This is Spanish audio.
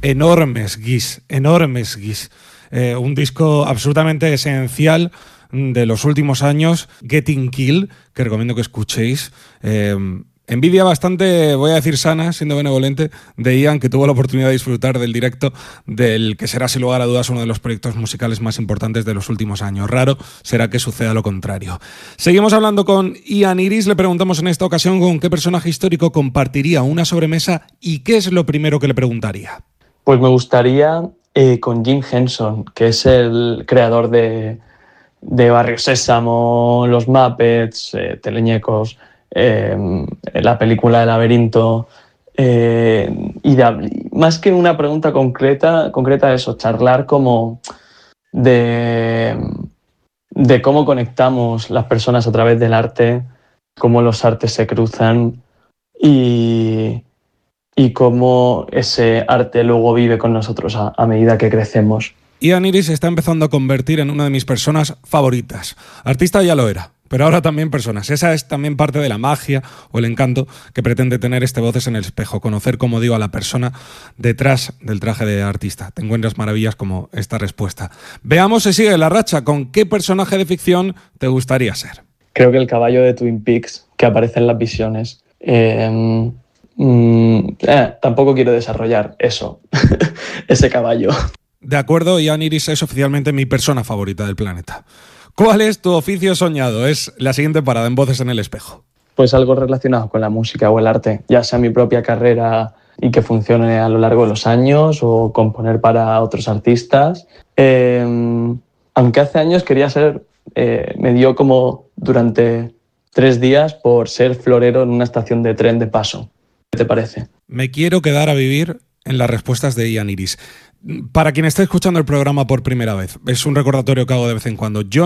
enormes, Guis, enormes, Guis. Un disco absolutamente esencial de los últimos años, Getting Kill, que recomiendo que escuchéis. Envidia bastante, voy a decir sana, siendo benevolente, de Ian, que tuvo la oportunidad de disfrutar del directo del que será sin lugar a dudas uno de los proyectos musicales más importantes de los últimos años. Raro será que suceda lo contrario. Seguimos hablando con Ian Iris. Le preguntamos en esta ocasión con qué personaje histórico compartiría una sobremesa y qué es lo primero que le preguntaría. Pues me gustaría con Jim Henson, que es el creador de Barrio Sésamo, Los Muppets, Teleñecos, la película El Laberinto, más que una pregunta concreta eso, charlar como de cómo conectamos las personas a través del arte, cómo los artes se cruzan y cómo ese arte luego vive con nosotros a medida que crecemos. Ian Iris se está empezando a convertir en una de mis personas favoritas. Artista ya lo era, pero ahora también personas. Esa es también parte de la magia o el encanto que pretende tener este Voces en el Espejo. Conocer, como digo, a la persona detrás del traje de artista. Te encuentras maravillas como esta respuesta. Veamos si sigue la racha. ¿Con qué personaje de ficción te gustaría ser? Creo que el caballo de Twin Peaks que aparece en las visiones. Tampoco quiero desarrollar eso, ese caballo. De acuerdo, Ian Iris es oficialmente mi persona favorita del planeta. ¿Cuál es tu oficio soñado? Es la siguiente parada en Voces en el Espejo. Pues algo relacionado con la música o el arte, ya sea mi propia carrera y que funcione a lo largo de los años o componer para otros artistas. Aunque hace años quería ser, me dio como durante 3 días por ser florero en una estación de tren de paso. ¿Qué te parece? Me quiero quedar a vivir en las respuestas de Ian Iris. Para quien esté escuchando el programa por primera vez, es un recordatorio que hago de vez en cuando. Yo